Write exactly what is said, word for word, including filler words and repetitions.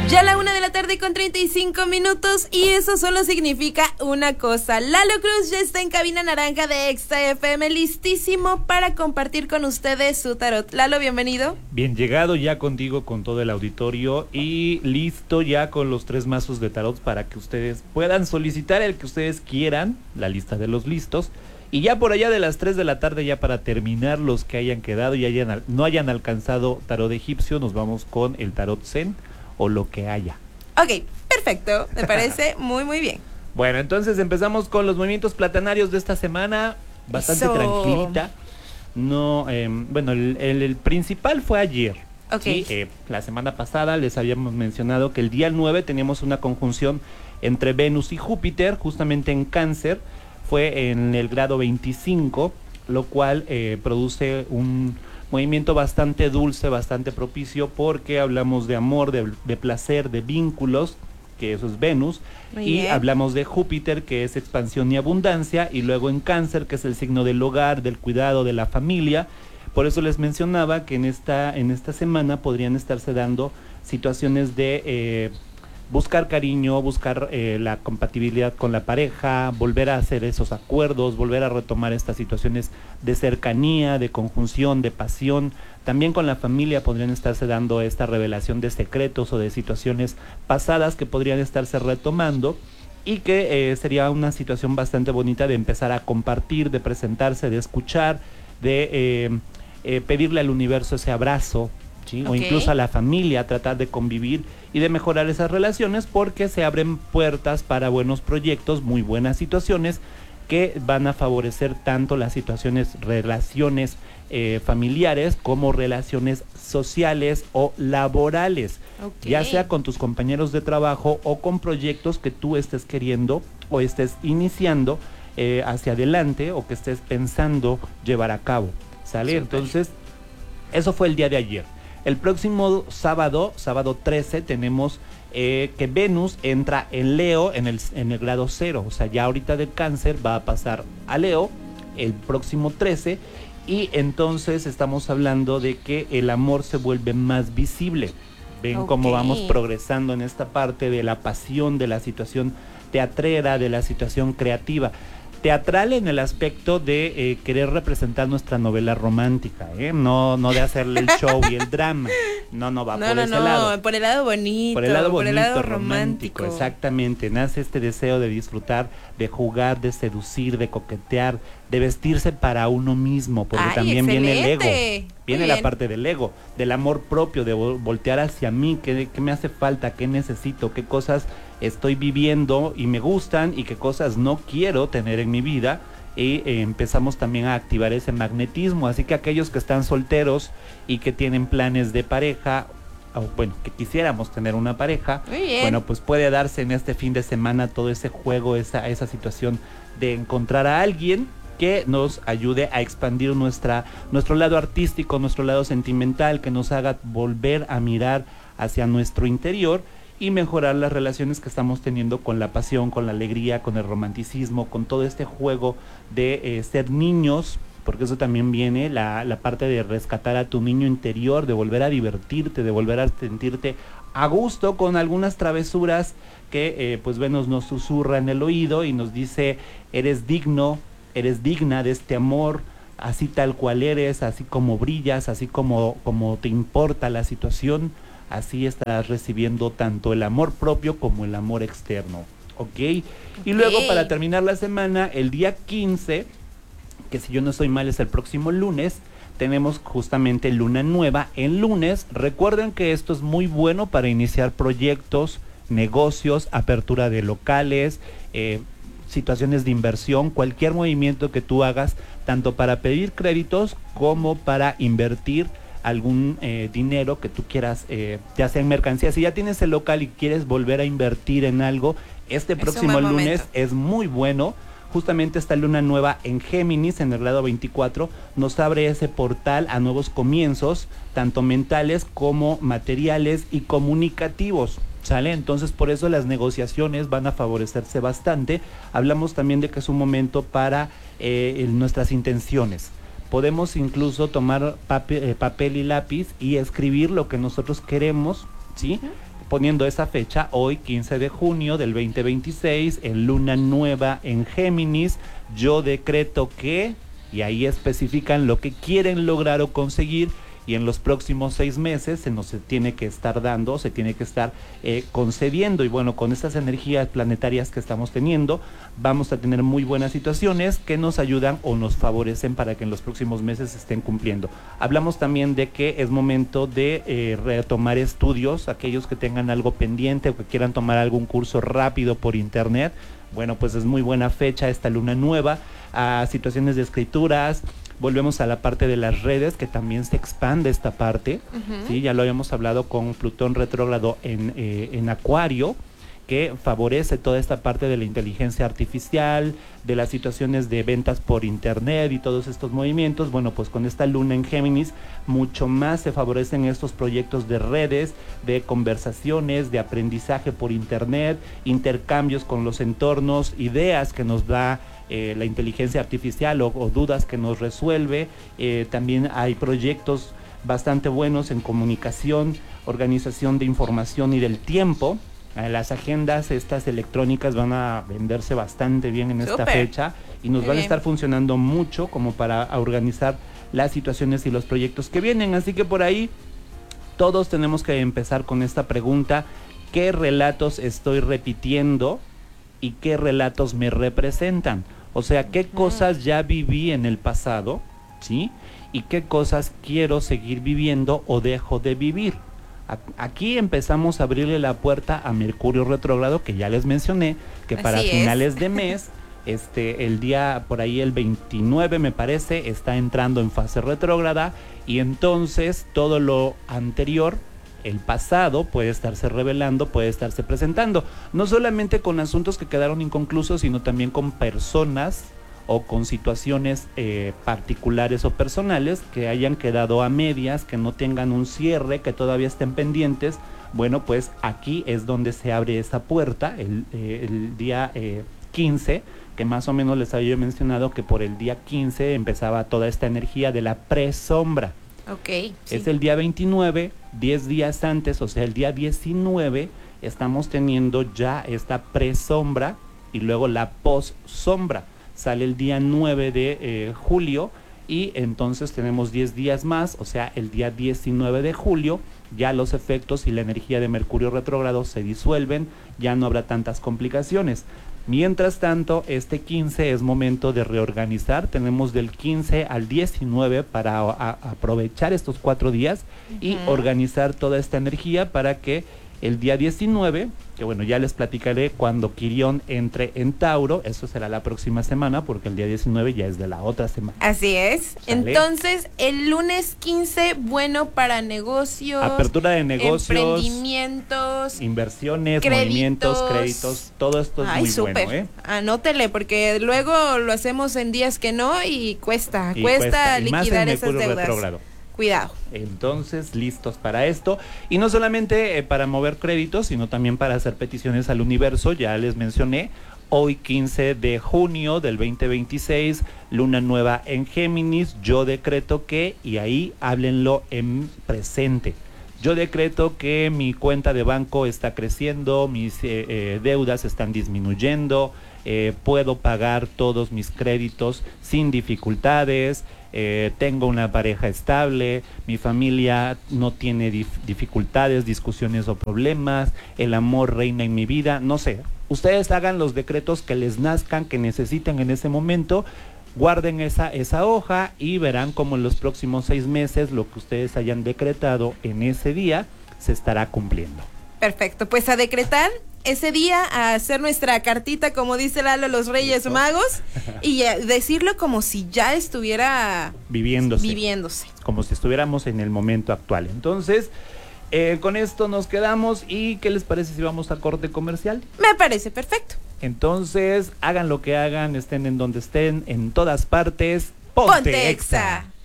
Ya a la una de la tarde con treinta y cinco minutos y eso solo significa una cosa. Lalo Cruz ya está en cabina naranja de Exa F M, listísimo para compartir con ustedes su tarot. Lalo, bienvenido. Bien, llegado ya contigo con todo el auditorio y listo ya con los tres mazos de tarot para que ustedes puedan solicitar el que ustedes quieran, la lista de los listos. Y ya por allá de las tres de la tarde, ya para terminar los que hayan quedado y hayan, no hayan alcanzado tarot egipcio, nos vamos con el tarot zen o lo que haya. Ok, perfecto, me parece muy muy bien. Bueno, entonces empezamos con los movimientos platanarios de esta semana, bastante Eso. tranquilita. No, eh, bueno, el, el, el principal fue ayer. Okay. ¿Sí? Eh, la semana pasada les habíamos mencionado que el día nueve teníamos una conjunción entre Venus y Júpiter, justamente en Cáncer, fue en el grado veinticinco, lo cual eh, produce un movimiento bastante dulce, bastante propicio, porque hablamos de amor, de, de placer, de vínculos, que eso es Venus, Muy y bien. hablamos de Júpiter, que es expansión y abundancia, y luego en Cáncer, que es el signo del hogar, del cuidado, de la familia. Por eso les mencionaba que en esta, en esta semana podrían estarse dando situaciones de eh, buscar cariño, buscar eh, la compatibilidad con la pareja, volver a hacer esos acuerdos, volver a retomar estas situaciones de cercanía, de conjunción, de pasión. También con la familia podrían estarse dando esta revelación de secretos o de situaciones pasadas que podrían estarse retomando y que eh, sería una situación bastante bonita de empezar a compartir, de presentarse, de escuchar, de eh, eh, pedirle al universo ese abrazo, ¿sí? Okay. O incluso a la familia, tratar de convivir y de mejorar esas relaciones, porque se abren puertas para buenos proyectos, muy buenas situaciones que van a favorecer tanto las situaciones, relaciones eh, familiares como relaciones sociales o laborales, okay. ya sea con tus compañeros de trabajo o con proyectos que tú estés queriendo o estés iniciando eh, hacia adelante o que estés pensando llevar a cabo, ¿sale? Super. Entonces, eso fue el día de ayer. El próximo sábado, sábado trece, tenemos eh, que Venus entra en Leo en el, en el grado cero. O sea, ya ahorita de Cáncer va a pasar a Leo el próximo trece. Y entonces estamos hablando de que el amor se vuelve más visible. Ven okay. cómo vamos progresando en esta parte de la pasión, de la situación teatrera, de la situación creativa. Teatral en el aspecto de eh, querer representar nuestra novela romántica, ¿eh? No, no de hacerle el show y el drama. No, no va no, por no, ese no, lado. Por el lado bonito. Por el lado bonito, por el lado romántico. romántico. Exactamente. Nace este deseo de disfrutar, de jugar, de seducir, de coquetear, de vestirse para uno mismo, porque Ay, también excelente. viene el ego. Viene la parte del ego, del amor propio, de voltear hacia mí, qué, qué me hace falta, qué necesito, qué cosas estoy viviendo y me gustan y qué cosas no quiero tener en mi vida. Y eh, empezamos también a activar ese magnetismo. Así que aquellos que están solteros y que tienen planes de pareja, o bueno, que quisiéramos tener una pareja, bueno, pues puede darse en este fin de semana todo ese juego, esa, esa situación de encontrar a alguien que nos ayude a expandir nuestra, nuestro lado artístico, nuestro lado sentimental, que nos haga volver a mirar hacia nuestro interior y mejorar las relaciones que estamos teniendo con la pasión, con la alegría, con el romanticismo, con todo este juego de eh, ser niños, porque eso también viene, la, la parte de rescatar a tu niño interior, de volver a divertirte, de volver a sentirte a gusto con algunas travesuras que eh, pues Venus nos susurra en el oído y nos dice, eres digno, eres digna de este amor, así tal cual eres, así como brillas, así como, como te importa la situación, así estarás recibiendo tanto el amor propio como el amor externo, ¿ok? okay. Y luego, para terminar la semana, el día quince, que si yo no estoy mal es el próximo lunes, tenemos justamente luna nueva en lunes. Recuerden que esto es muy bueno para iniciar proyectos, negocios, apertura de locales, eh, situaciones de inversión, cualquier movimiento que tú hagas, tanto para pedir créditos como para invertir algún eh, dinero que tú quieras, eh, ya sea en mercancías. Si ya tienes el local y quieres volver a invertir en algo, este es próximo lunes momento. Es muy bueno. Justamente esta luna nueva en Géminis, en el grado veinticuatro, nos abre ese portal a nuevos comienzos, tanto mentales como materiales y comunicativos, ¿sale? Entonces, por eso las negociaciones van a favorecerse bastante. Hablamos también de que es un momento para eh, nuestras intenciones. Podemos incluso tomar papel, eh, papel y lápiz y escribir lo que nosotros queremos, ¿sí? Uh-huh. poniendo esa fecha, hoy quince de junio del veinte veintiséis, en luna nueva en Géminis, yo decreto que, y ahí especifican lo que quieren lograr o conseguir, y en los próximos seis meses se nos tiene que estar dando, se tiene que estar eh, concediendo, y bueno, con estas energías planetarias que estamos teniendo, vamos a tener muy buenas situaciones que nos ayudan o nos favorecen para que en los próximos meses se estén cumpliendo. Hablamos también de que es momento de eh, retomar estudios, aquellos que tengan algo pendiente o que quieran tomar algún curso rápido por internet, bueno, pues es muy buena fecha esta luna nueva, a situaciones de escrituras. Volvemos a la parte de las redes, que también se expande esta parte, uh-huh. ¿sí? Ya lo habíamos hablado con Plutón retrógrado en, eh, en Acuario, que favorece toda esta parte de la inteligencia artificial, de las situaciones de ventas por internet y todos estos movimientos. Bueno, pues con esta luna en Géminis, mucho más se favorecen estos proyectos de redes, de conversaciones, de aprendizaje por internet, intercambios con los entornos, ideas que nos da Eh, la inteligencia artificial o, o dudas que nos resuelve. Eh, también hay proyectos bastante buenos en comunicación, organización de información y del tiempo. Eh, las agendas estas electrónicas van a venderse bastante bien en esta Súper. fecha y nos Muy van bien. a estar funcionando mucho como para organizar las situaciones y los proyectos que vienen. Así que por ahí todos tenemos que empezar con esta pregunta: ¿qué relatos estoy repitiendo y qué relatos me representan? O sea, ¿qué cosas ya viví en el pasado, sí? ¿Y qué cosas quiero seguir viviendo o dejo de vivir? Aquí empezamos a abrirle la puerta a Mercurio retrógrado, que ya les mencioné, que para Así es. finales de mes, este, el día por ahí el veintinueve me parece, está entrando en fase retrógrada, y entonces todo lo anterior, el pasado, puede estarse revelando, puede estarse presentando, no solamente con asuntos que quedaron inconclusos, sino también con personas o con situaciones eh, particulares o personales que hayan quedado a medias, que no tengan un cierre, que todavía estén pendientes. Bueno, pues aquí es donde se abre esa puerta, el, eh, el día eh, quince, que más o menos les había mencionado que por el día quince empezaba toda esta energía de la presombra. Ok. Sí. Es el día veintinueve, diez días antes, o sea, el día diecinueve, estamos teniendo ya esta presombra y luego la possombra. Sale el día nueve de eh, julio y entonces tenemos diez días más, o sea, el día diecinueve de julio, ya los efectos y la energía de Mercurio retrógrado se disuelven, ya no habrá tantas complicaciones. Mientras tanto, este quince es momento de reorganizar. Tenemos del quince al diecinueve para a, a aprovechar estos cuatro días uh-huh. y organizar toda esta energía para que el día diecinueve, que bueno, ya les platicaré cuando Quirión entre en Tauro, eso será la próxima semana, porque el día diecinueve ya es de la otra semana. Así es. ¿Sale? Entonces, el lunes quince, bueno para negocios, apertura de negocios, emprendimientos, inversiones, créditos. movimientos, créditos, todo esto es Ay, muy súper. bueno, ¿eh? Anótele, porque luego lo hacemos en días que no y cuesta, Y cuesta, cuesta, y más liquidar en esas Mercurio deudas. retrógrado. Cuidado. Entonces, listos para esto. Y no solamente eh, para mover créditos, sino también para hacer peticiones al universo. Ya les mencioné, hoy quince de junio del veinte veintiséis, luna nueva en Géminis, yo decreto que, y ahí háblenlo en presente, yo decreto que mi cuenta de banco está creciendo, mis eh, eh, deudas están disminuyendo, eh, puedo pagar todos mis créditos sin dificultades, eh, tengo una pareja estable, mi familia no tiene dif- dificultades, discusiones o problemas, el amor reina en mi vida, no sé. Ustedes hagan los decretos que les nazcan, que necesiten en ese momento, guarden esa, esa hoja y verán cómo en los próximos seis meses lo que ustedes hayan decretado en ese día se estará cumpliendo. Perfecto, pues a decretar ese día, a hacer nuestra cartita, como dice Lalo, los Reyes ¿Listo? Magos, y a decirlo como si ya estuviera Viviéndose. viviéndose. Como si estuviéramos en el momento actual. Entonces, eh, con esto nos quedamos. ¿Y qué les parece si vamos a corte comercial? Me parece perfecto. Entonces, hagan lo que hagan, estén en donde estén, en todas partes. ¡Ponte, Ponte Exa! Exa.